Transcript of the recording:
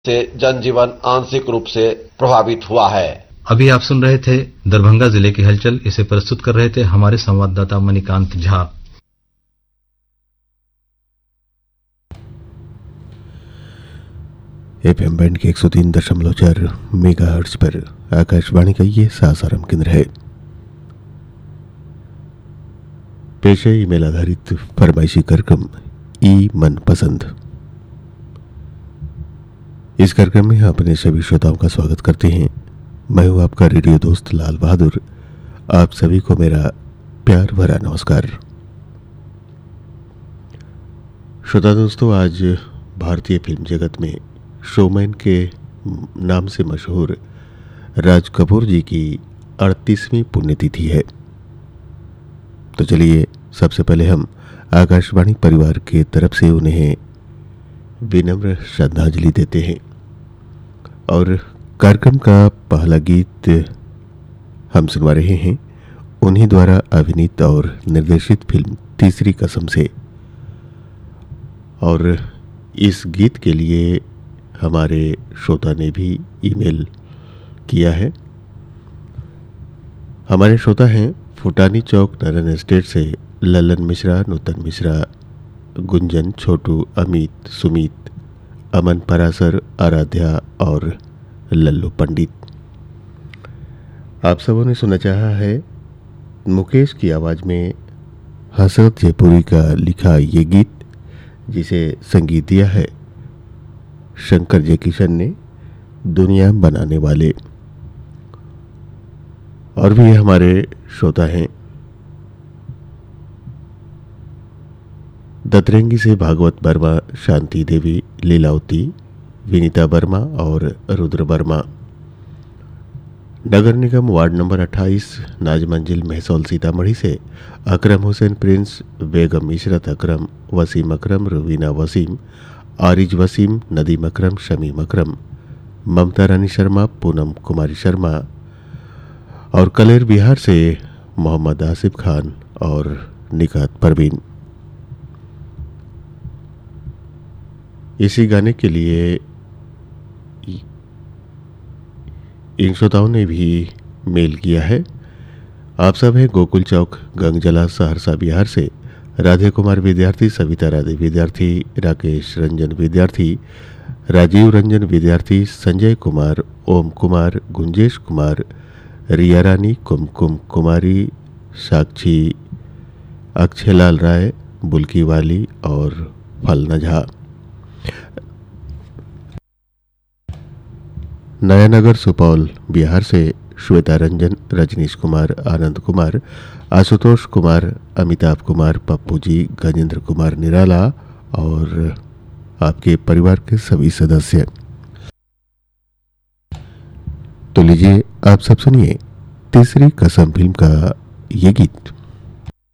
से जनजीवन आंशिक रूप से प्रभावित हुआ है। अभी आप सुन रहे थे दरभंगा जिले की हलचल। इसे प्रस्तुत कर रहे थे हमारे संवाददाता मणिकांत झा। एफएम बैंड के 103.4 मेगाहर्ट्ज पर आकाशवाणी का ये सासाराम केंद्र है। पेश है ईमेल आधारित फरमाइशी कार्यक्रम ई मन पसंद। इस कार्यक्रम में अपने सभी श्रोताओं का स्वागत करते हैं। मैं हूं आपका रेडियो दोस्त लाल बहादुर। आप सभी को मेरा प्यार भरा नमस्कार। श्रोता दोस्तों, आज भारतीय फिल्म जगत में शोमैन के नाम से मशहूर राज कपूर जी की 38वीं पुण्यतिथि है। तो चलिए सबसे पहले हम आकाशवाणी परिवार के तरफ से उन्हें विनम्र श्रद्धांजलि देते हैं और कार्यक्रम का पहला गीत हम सुनवा रहे हैं उन्हीं द्वारा अभिनीत और निर्देशित फिल्म तीसरी कसम से। और इस गीत के लिए हमारे श्रोता ने भी ईमेल किया है। हमारे श्रोता हैं फुटानी चौक नारायण एस्टेट से ललन मिश्रा, नूतन मिश्रा, गुंजन, छोटू, अमित, सुमित, अमन परासर, आराध्या और लल्लू पंडित। आप सबों ने सुनना चाहा है मुकेश की आवाज़ में हसरत जयपुरी का लिखा ये गीत, जिसे संगीत दिया है शंकर जयकिशन ने, दुनिया बनाने वाले। और भी हमारे श्रोता हैं दतरंगी से भागवत वर्मा, शांति देवी, लीलावती, विनीता वर्मा और रुद्र वर्मा। नगर निगम वार्ड नंबर 28 नाजमंजिल महसौल सीतामढ़ी से अकरम हुसैन प्रिंस, बेगम इशरत अकरम, वसीम अकरम, रुवीना वसीम, आरिज वसीम, नदीम अकरम, शमीम अकरम, ममता रानी शर्मा, पूनम कुमारी शर्मा और कलेर बिहार से मोहम्मद आसिफ खान और निकात परवीन। इसी गाने के लिए इन श्रोताओं ने भी मेल किया है। आप सब हैं गोकुल चौक, गंगजला, सहरसा बिहार से राधे कुमार विद्यार्थी, सविता राधे विद्यार्थी, राकेश रंजन विद्यार्थी, राजीव रंजन विद्यार्थी, संजय कुमार, ओम कुमार, गुंजेश कुमार, रिया रानी, कुमकुम कुमारी, साक्षी, अक्षयलाल राय, बुल्की वाली और फलना झा। नयानगर सुपौल बिहार से श्वेता रंजन, रजनीश कुमार, आनंद कुमार, आशुतोष कुमार, अमिताभ कुमार, पप्पू जी, गजेंद्र कुमार निराला और आपके परिवार के सभी सदस्य। तो लीजिए आप सब सुनिए तीसरी कसम फिल्म का ये गीत।